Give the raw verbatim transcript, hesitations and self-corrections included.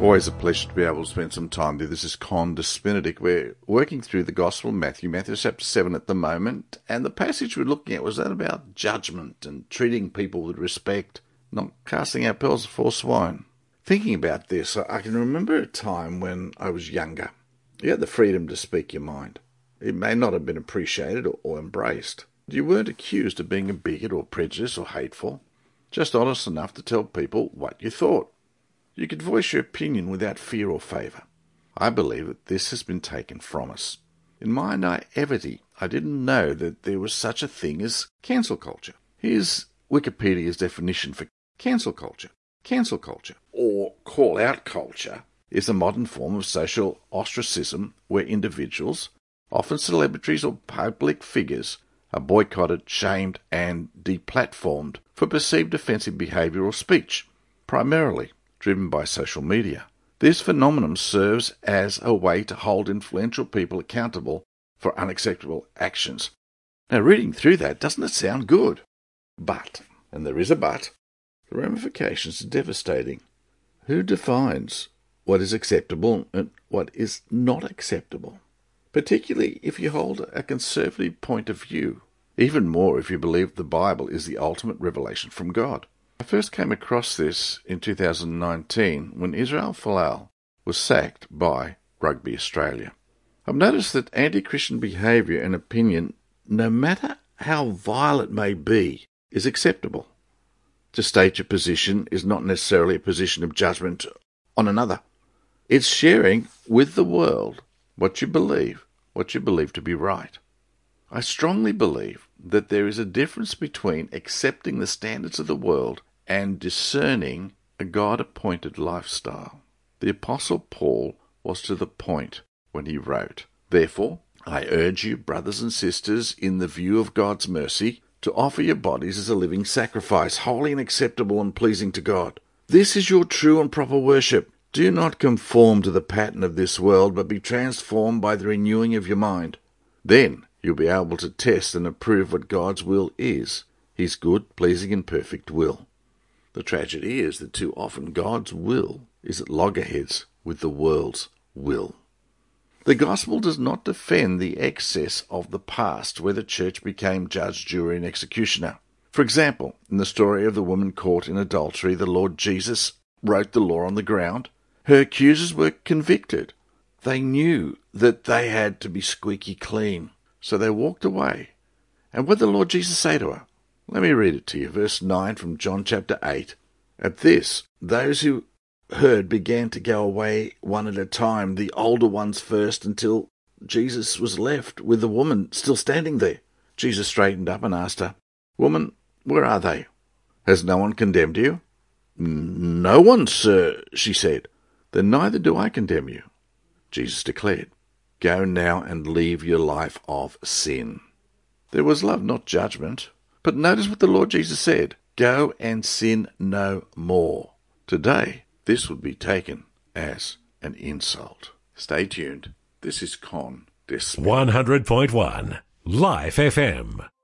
Always a pleasure to be able to spend some time there. This is Condas Benedict. We're working through the Gospel of Matthew, Matthew chapter seven at the moment, and the passage we're looking at was that about judgment and treating people with respect, not casting out pearls before swine. Thinking about this, I can remember a time when I was younger. You had the freedom to speak your mind. It may not have been appreciated or embraced. You weren't accused of being a bigot or prejudiced or hateful, just honest enough to tell people what you thought. You could voice your opinion without fear or favour. I believe that this has been taken from us. In my naivety, I didn't know that there was such a thing as cancel culture. Here's Wikipedia's definition for cancel culture. Cancel culture, or call-out culture, is a modern form of social ostracism where individuals, often celebrities or public figures, are boycotted, shamed and deplatformed for perceived offensive behaviour or speech, primarily driven by social media. This phenomenon serves as a way to hold influential people accountable for unacceptable actions. Now, reading through that, doesn't it sound good? But, and there is a but, the ramifications are devastating. Who defines what is acceptable and what is not acceptable? Particularly if you hold a conservative point of view. Even more if you believe the Bible is the ultimate revelation from God. I first came across this in two thousand nineteen when Israel Folau was sacked by Rugby Australia. I've noticed that anti-Christian behaviour and opinion, no matter how vile it may be, is acceptable. To state your position is not necessarily a position of judgment on another. It's sharing with the world what you believe, what you believe to be right. I strongly believe that there is a difference between accepting the standards of the world and discerning a God-appointed lifestyle. The Apostle Paul was to the point when he wrote, "Therefore, I urge you, brothers and sisters, in the view of God's mercy, to offer your bodies as a living sacrifice, holy and acceptable and pleasing to God. This is your true and proper worship. Do not conform to the pattern of this world, but be transformed by the renewing of your mind. Then you'll be able to test and approve what God's will is, his good, pleasing and perfect will." The tragedy is that too often God's will is at loggerheads with the world's will. The gospel does not defend the excess of the past where the church became judge, jury and executioner. For example, in the story of the woman caught in adultery, the Lord Jesus wrote the law on the ground. Her accusers were convicted. They knew that they had to be squeaky clean, so they walked away. And what did the Lord Jesus say to her? Let me read it to you, verse nine from John chapter eight. At this, those who heard began to go away one at a time, the older ones first, until Jesus was left with the woman still standing there. Jesus straightened up and asked her, "Woman, where are they? Has no one condemned you?" "No one, sir," she said. "Then neither do I condemn you," Jesus declared. "Go now and leave your life of sin." There was love, not judgment. But notice what the Lord Jesus said. Go and sin no more. Today, this would be taken as an insult. Stay tuned. This is Con Des one hundred point one Life F M.